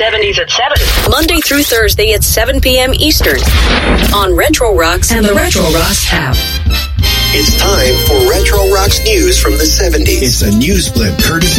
70s at 7. Monday through Thursday at 7 p.m. Eastern on Retro Rocks and the Retro Rocks app. It's time for Retro Rocks news from the 70s. It's a news blip courtesy